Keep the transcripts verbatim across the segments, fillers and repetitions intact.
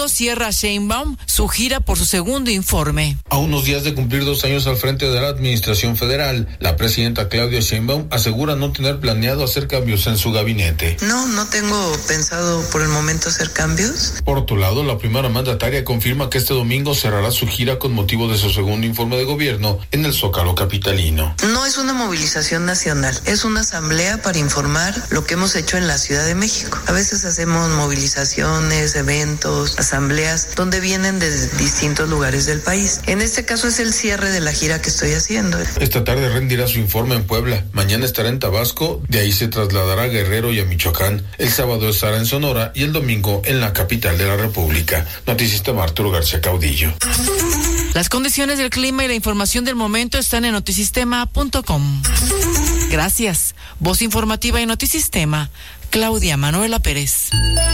domingo cierra Sheinbaum su gira por su segundo informe. A unos días de cumplir dos años al frente de la administración federal, la presidenta Claudia Sheinbaum asegura no tener planeado hacer cambios en su gabinete. No, no tengo pensado por el momento hacer cambios. Por otro lado, la primera mandataria confirma que este domingo cerrará su gira con motivo de su segundo informe de gobierno en el Zócalo capitalino. No es una movilización nacional, es una asamblea para informar lo que hemos hecho en la Ciudad de México. A veces hacemos movilizaciones, eventos, asambleas, donde vienen de distintos lugares del país. En este caso es el cierre de la gira que estoy haciendo. Esta tarde rendirá su informe en Puebla, mañana estará en Tabasco, de ahí se trasladará a Guerrero y a Michoacán. El sábado estará en Sonora y el domingo en la capital de la República. Noticista Arturo García Caudillo. Las condiciones del clima y la información del momento están en notisistema punto com. Gracias. Voz informativa y Notisistema, Claudia Manuela Pérez.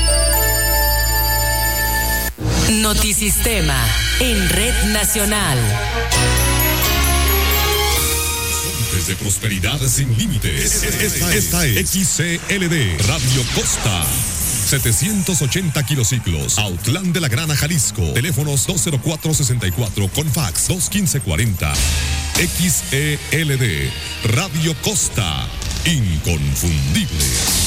Notisistema en Red Nacional. De prosperidad sin límites. Esta, esta es X C L D Radio Costa. setecientos ochenta kilociclos, Autlán de la Grana, Jalisco. Teléfonos dos cero cuatro sesenta y cuatro con fax dos uno cinco cuarenta. X E L D Radio Costa. Inconfundible.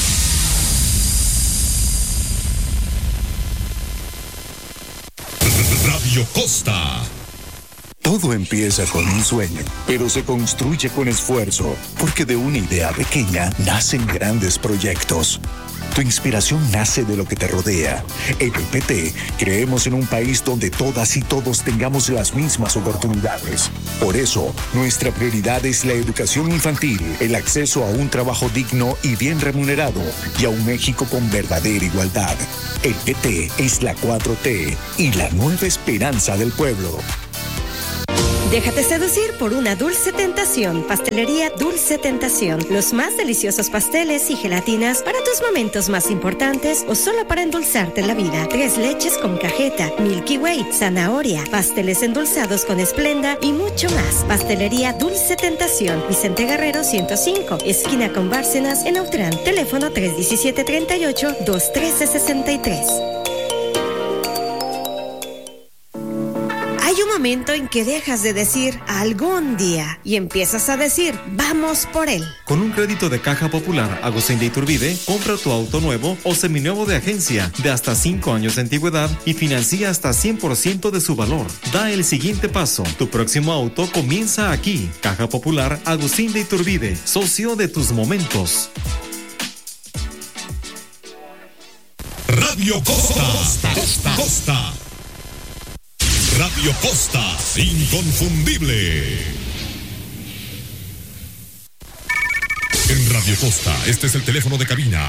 Radio Costa. Todo empieza con un sueño, pero se construye con esfuerzo, porque de una idea pequeña nacen grandes proyectos. Tu inspiración nace de lo que te rodea. En el P T creemos en un país donde todas y todos tengamos las mismas oportunidades. Por eso, nuestra prioridad es la educación infantil, el acceso a un trabajo digno y bien remunerado, y a un México con verdadera igualdad. El P T es la cuatro T y la nueva esperanza del pueblo. Déjate seducir por una dulce tentación. Pastelería Dulce Tentación. Los más deliciosos pasteles y gelatinas para tus momentos más importantes o solo para endulzarte la vida. Tres leches con cajeta, Milky Way, zanahoria, pasteles endulzados con esplenda y mucho más. Pastelería Dulce Tentación. Vicente Guerrero ciento cinco, esquina con Bárcenas en Autlán. Teléfono tres uno siete, tres ocho, dos uno tres, seis tres. Hay un momento en que dejas de decir algún día y empiezas a decir vamos por él. Con un crédito de Caja Popular Agustín de Iturbide, compra tu auto nuevo o seminuevo de agencia de hasta cinco años de antigüedad y financia hasta cien por ciento de su valor. Da el siguiente paso. Tu próximo auto comienza aquí. Caja Popular Agustín de Iturbide, socio de tus momentos. Radio Costa. Costa. Costa. Costa. Radio Costa, inconfundible. En Radio Costa, este es el teléfono de cabina